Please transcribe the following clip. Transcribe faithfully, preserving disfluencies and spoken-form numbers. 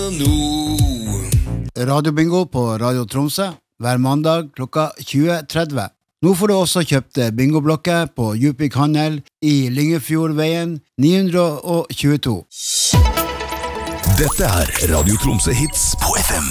Radio Bingo på Radio Tromsø hver mandag klokka tjue tretti. Nå får du også kjøpt bingoblokker på Djupvik Handel i Lyngefjordveien ni hundre tjueto. Dette er Radio Tromsø Hits på F M